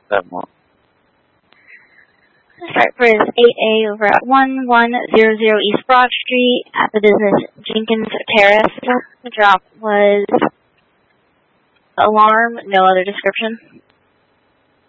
More. Start for is 8A over at 1100 East Broad Street at the business Jenkins Terrace. The drop was alarm, no other description.